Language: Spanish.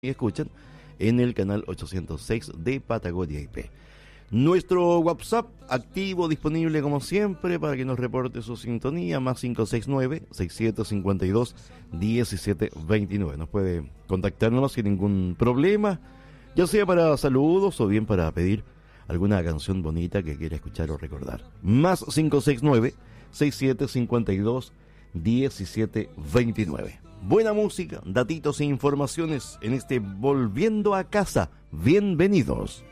y escuchan en el canal 806 de Patagonia IP. Nuestro WhatsApp activo, disponible como siempre para que nos reporte su sintonía, más 569-6752-1729. Nos puede contactarnos sin ningún problema, ya sea para saludos o bien para pedir alguna canción bonita que quiera escuchar o recordar. Más 569-6752-1729. Buena música, datitos e informaciones en este Volviendo a Casa. Bienvenidos.